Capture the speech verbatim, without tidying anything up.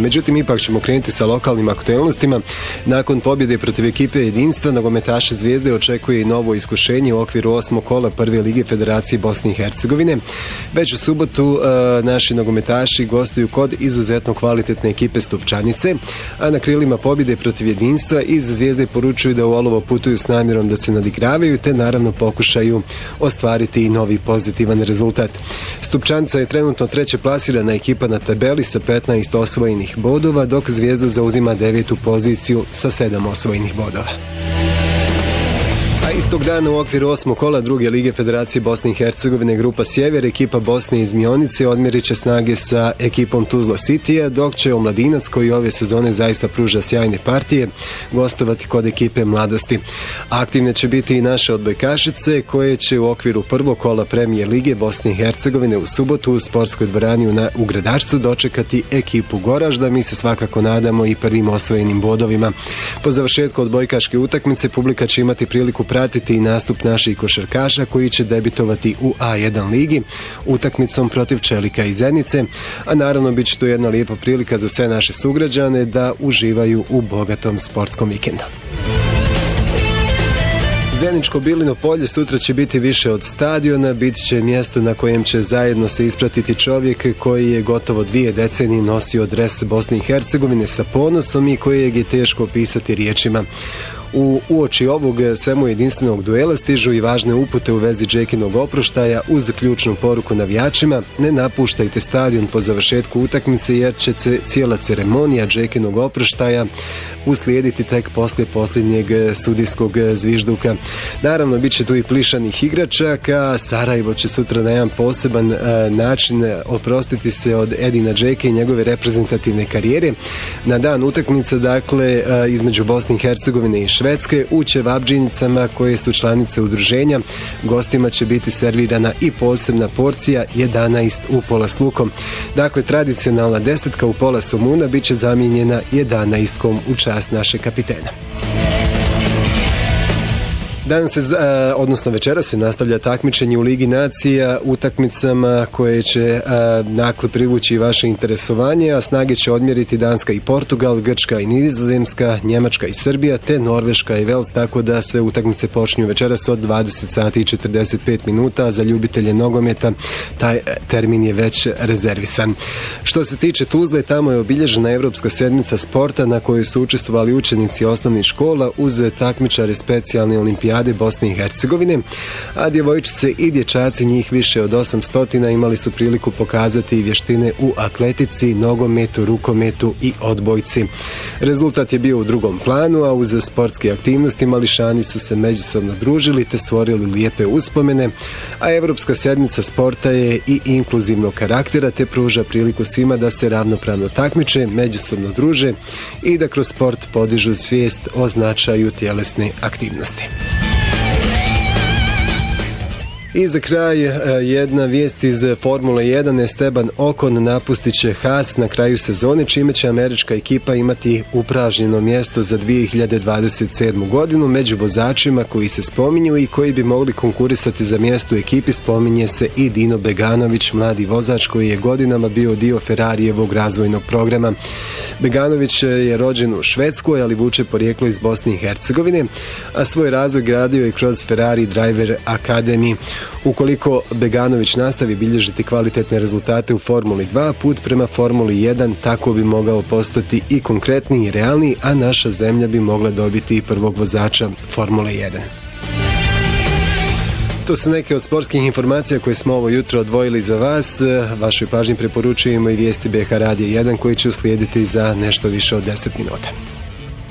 Međutim, ipak ćemo krenuti sa lokalnim aktualnostima. Nakon pobjede protiv ekipe Jedinstva, nogometaše Zvijezde očekuje i novo iskušenje u okviru osmog kola Prve lige Federacije Bosne i Hercegovine. Već u subotu e, naši nogometaši gostuju kod izuzetno kvalitetne ekipe Stupčanice, a na krilima pobjede protiv Jedinstva iz Zvijezde poručuju da u olovo putuju s namjerom da se nadigravaju, te naravno pokušaju ostvariti i novi pozitivan rezultat. Stupčanica je trenutno treće plasirana ekipa na tabeli sa petnaest osvojenih bodova, dok Zvijezda zauzima devetu poziciju sa sedam osvojenih bodova. A istog dana u okviru osmog kola Druge lige Federacije Bosne i Hercegovine grupa Sjever, ekipa Bosne iz Mionice odmjerit će snage sa ekipom Tuzla Citya, dok će Omladinac, koji ove sezone zaista pruža sjajne partije, gostovati kod ekipe Mladosti. Aktivne će biti i naše odbojkašice, koje će u okviru prvog kola Premijer lige Bosne i Hercegovine u subotu u sportskoj dvorani u, na, u Gradačcu dočekati ekipu Goražda. Mi se svakako nadamo i prvim osvojenim bodovima. Po završetku odbojkaške utakmice publika će imati priliku pratiti i nastup naših košarkaša koji će debitovati u A jedan ligi utakmicom protiv Čelika i Zenice, a naravno bit će to jedna lijepa prilika za sve naše sugrađane da uživaju u bogatom sportskom vikendu. Zeničko Bilino polje sutra će biti više od stadiona, bit će mjesto na kojem će zajedno se ispratiti čovjek koji je gotovo dvije decenije nosio dres Bosne i Hercegovine sa ponosom i kojeg je teško opisati riječima. U uoči ovog svemu jedinstvenog duela stižu i važne upute u vezi Džekinog oproštaja uz ključnu poruku navijačima: ne napuštajte stadion po završetku utakmice jer će cijela ceremonija Džekinog oproštaja uslijediti tek poslije posljednjeg sudijskog zvižduka. Naravno, bit će tu i plišanih igračaka. Sarajevo će sutra na jedan poseban uh, način oprostiti se od Edina Džeke i njegove reprezentativne karijere. Na dan utakmice, dakle, uh, između Bosne i Hercegovine i Švedske u Ćevabdžinicama, koje su članice udruženja, gostima će biti servirana i posebna porcija jedanaest upola s lukom. Dakle, tradicionalna desetka upola somuna bit će zamijenjena jedanaestkom u čast naše kapitena. Danas se, odnosno večera se nastavlja takmičenje u Ligi nacija utakmicama koje će nakle privući vaše interesovanje, a snage će odmjeriti Danska i Portugal, Grčka i Nizozemska, Njemačka i Srbija, te Norveška i Vels, tako da sve utakmice počinju večeras od dvadeset sati i četrdeset pet minuta. Za ljubitelje nogometa taj termin je već rezervisan. Što se tiče Tuzle, tamo je obilježena Evropska sedmica sporta na kojoj su učestvovali učenici osnovnih škola uz takmičare specijalne olimpijade Bosne i Hercegovine, a djevojčice i dječaci, njih više od osamsto, imali su priliku pokazati vještine u atletici, nogometu, rukometu i odbojci. Rezultat je bio u drugom planu, a uz sportske aktivnosti mališani su se međusobno družili te stvorili lijepe uspomene, a Evropska sedmica sporta je i inkluzivnog karaktera te pruža priliku svima da se ravnopravno takmiče, međusobno druže i da kroz sport podižu svijest o značaju tjelesne aktivnosti. I za kraj jedna vijest iz Formule jedan. Esteban Ocon napustit će Haas na kraju sezone, čime će američka ekipa imati upražnjeno mjesto za dvije hiljade dvadeset sedmu. godinu. Među vozačima koji se spominju i koji bi mogli konkurisati za mjesto u ekipi spominje se i Dino Beganović, mladi vozač koji je godinama bio dio Ferrarijevog razvojnog programa. Beganović je rođen u Švedskoj, ali vuče porijeklo iz Bosne i Hercegovine, a svoj razvoj gradio je kroz Ferrari Driver Academy. Ukoliko Beganović nastavi bilježiti kvalitetne rezultate u Formuli dva, put prema Formuli jedan tako bi mogao postati i konkretniji i realniji, a naša zemlja bi mogla dobiti i prvog vozača Formule jedan. To su neke od sportskih informacija koje smo ovo jutro odvojili za vas. Vašoj pažnji preporučujemo i vijesti B H Radija jedan koji će uslijediti za nešto više od deset minuta.